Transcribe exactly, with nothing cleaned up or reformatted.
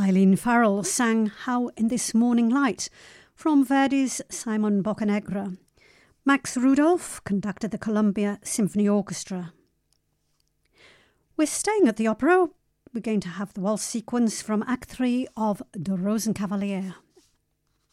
Eileen Farrell sang How in This Morning Light from Verdi's Simon Boccanegra. Max Rudolph conducted the Columbia Symphony Orchestra. We're staying at the opera. We're going to have the waltz sequence from Act three of Der Rosenkavalier.